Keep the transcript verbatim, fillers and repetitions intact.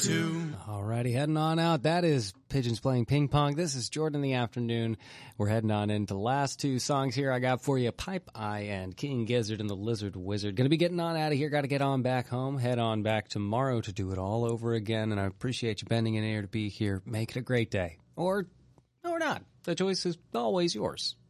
two. Alrighty, heading on out. That is Pigeons Playing Ping Pong. This is Jordan in the afternoon. We're heading on into the last two songs here I got for you. Pipe Eye and King Gizzard and the Lizard Wizard. Gonna be getting on out of here. Gotta get on back home. Head on back tomorrow to do it all over again. And I appreciate you bending an ear to be here. Make it a great day. Or, or not. The choice is always yours.